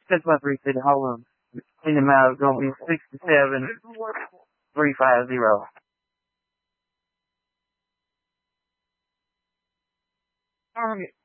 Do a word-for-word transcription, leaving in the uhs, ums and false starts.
That's my three city. Hold on. In the amount is gonna be sixty-seven three five zero. Alright.